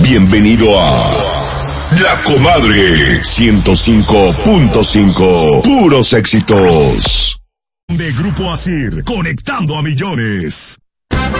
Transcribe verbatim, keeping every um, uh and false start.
Bienvenido a La Comadre ciento cinco punto cinco. Puros éxitos. De Grupo Asir, conectando a millones.